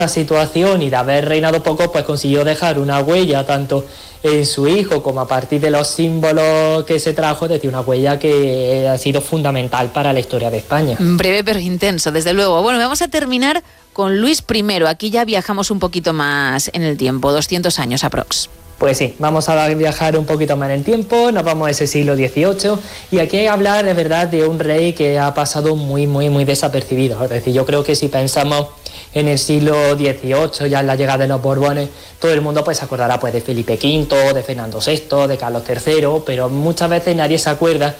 situación y de haber reinado poco, pues consiguió dejar una huella tanto en su hijo como a partir de los símbolos que se trajo, es decir, una huella que ha sido fundamental para la historia de España. Breve pero intenso, desde luego. Bueno, vamos a terminar con Luis I. Aquí ya viajamos un poquito más en el tiempo, 200 años aprox. Pues sí, vamos a viajar un poquito más en el tiempo, nos vamos a ese siglo XVIII y aquí hay que hablar de verdad de un rey que ha pasado muy desapercibido. Es decir, yo creo que si pensamos en el siglo XVIII, ya en la llegada de los Borbones, todo el mundo pues se acordará pues de Felipe V, de Fernando VI, de Carlos III, pero muchas veces nadie se acuerda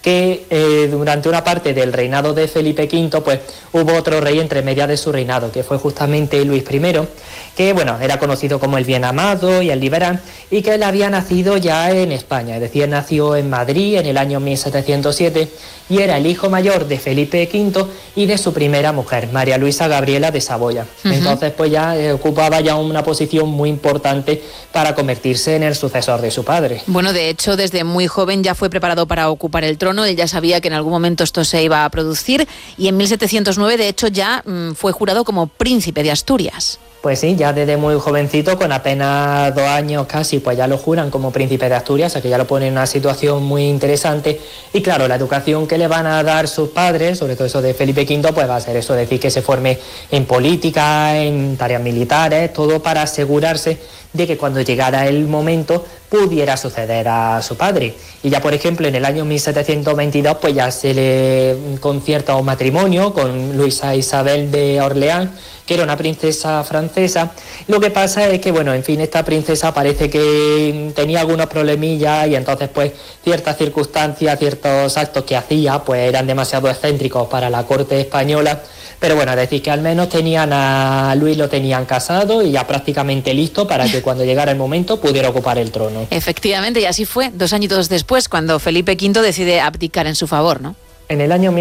que durante una parte del reinado de Felipe V pues hubo otro rey entre medias de su reinado, que fue justamente Luis I, que bueno, era conocido como el bien amado y el liberal, y que él había nacido ya en España, es decir, nació en Madrid en el año 1707 y era el hijo mayor de Felipe V y de su primera mujer, María Luisa Gabriela de Saboya. Entonces pues ya ocupaba ya una posición muy importante para convertirse en el sucesor de su padre. Bueno, de hecho, desde muy joven ya fue preparado para ocupar el trono, él ya sabía que en algún momento esto se iba a producir y en 1709 de hecho ya fue jurado como príncipe de Asturias. Pues sí, ya desde muy jovencito, con apenas 2 años casi, pues ya lo juran como príncipe de Asturias, o sea que ya lo ponen en una situación muy interesante. Y claro, la educación que le van a dar sus padres, sobre todo eso de Felipe V, pues va a ser eso, decir que se forme en política, en tareas militares, todo para asegurarse de que cuando llegara el momento pudiera suceder a su padre. Y ya, por ejemplo, en el año 1722, pues ya se le concierta un matrimonio con Luisa Isabel de Orleans, que era una princesa francesa. Lo que pasa es que, bueno, en fin, esta princesa parece que tenía algunos problemillas y entonces, pues, ciertas circunstancias, ciertos actos que hacía, pues, eran demasiado excéntricos para la corte española. Pero bueno, es decir, que al menos tenían a Luis, lo tenían casado y ya prácticamente listo para que cuando llegara el momento pudiera ocupar el trono. Efectivamente, y así fue 2 añitos después, cuando Felipe V decide abdicar en su favor, ¿no? En el año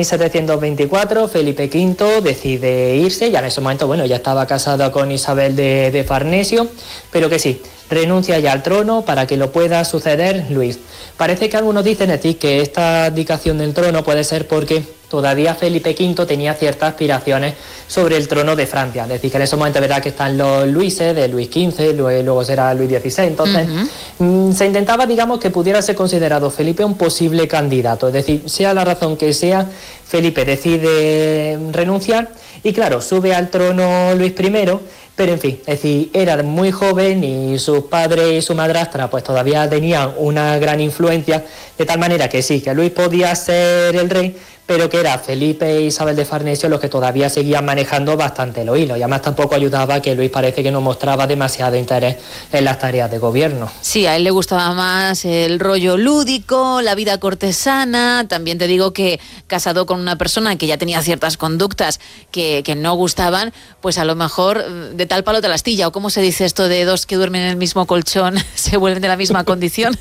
1724, Felipe V decide irse, ya en ese momento, bueno, ya estaba casado con Isabel de Farnesio, pero que sí, renuncia ya al trono para que lo pueda suceder Luis. Parece que algunos dicen, es decir, que esta abdicación del trono puede ser porque todavía Felipe V tenía ciertas aspiraciones sobre el trono de Francia. Es decir, que en ese momento, verdad que están los Luises, de Luis XV, luego será Luis XVI. Entonces, se intentaba, digamos, que pudiera ser considerado Felipe un posible candidato. Es decir, sea la razón que sea, Felipe decide renunciar y, claro, sube al trono Luis I. Pero en fin, es decir, era muy joven y sus padres y su madrastra pues todavía tenían una gran influencia, de tal manera que sí, que Luis podía ser el rey, pero que era Felipe e Isabel de Farnesio los que todavía seguían manejando bastante los hilos. Y además tampoco ayudaba que Luis parece que no mostraba demasiado interés en las tareas de gobierno. Sí, a él le gustaba más el rollo lúdico, la vida cortesana. También te digo que casado con una persona que ya tenía ciertas conductas que no gustaban, pues a lo mejor de tal palo tal astilla, o cómo se dice esto de dos que duermen en el mismo colchón se vuelven de la misma condición.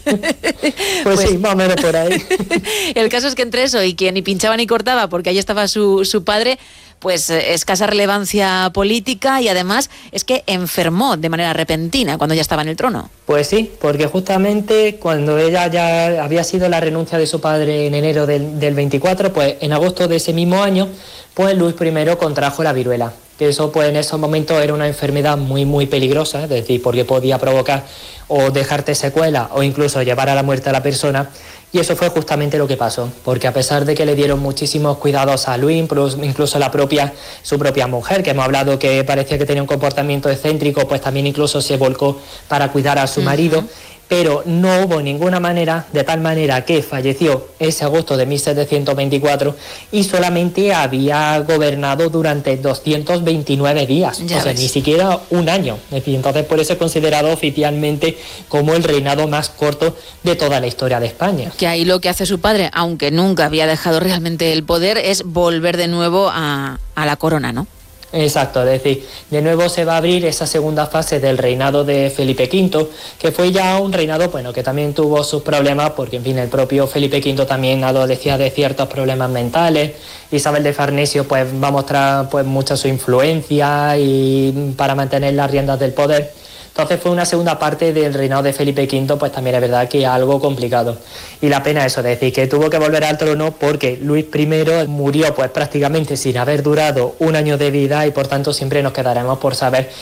pues sí, más o menos por ahí. El caso es que entre eso y que ni pinchaba ni cortaba, porque ahí estaba su padre, pues escasa relevancia política, y además es que enfermó de manera repentina cuando ya estaba en el trono. Pues sí, porque justamente cuando ella ya había sido la renuncia de su padre en enero del 24, pues en agosto de ese mismo año, pues Luis I contrajo la viruela. Que eso pues en esos momentos era una enfermedad muy peligrosa, es decir, porque podía provocar o dejarte secuelas o incluso llevar a la muerte a la persona. Y eso fue justamente lo que pasó, porque a pesar de que le dieron muchísimos cuidados a Luis, incluso su propia mujer, que hemos hablado que parecía que tenía un comportamiento excéntrico, pues también incluso se volcó para cuidar a su marido, pero no hubo ninguna manera, de tal manera que falleció ese agosto de 1724 y solamente había gobernado durante 229 días, ya o sea, ves, ni siquiera un año. Es decir, entonces por eso es considerado oficialmente como el reinado más corto de toda la historia de España. Que ahí lo que hace su padre, aunque nunca había dejado realmente el poder, es volver de nuevo a la corona, ¿no? Exacto, es decir, de nuevo se va a abrir esa segunda fase del reinado de Felipe V, que fue ya un reinado, bueno, que también tuvo sus problemas, porque en fin, el propio Felipe V también adolecía de ciertos problemas mentales. Isabel de Farnesio pues va a mostrar pues mucha su influencia y para mantener las riendas del poder. Entonces fue una segunda parte del reinado de Felipe V, pues también es verdad que algo complicado. Y la pena eso, decir que tuvo que volver al trono porque Luis I murió pues prácticamente sin haber durado un año de vida y por tanto siempre nos quedaremos por saber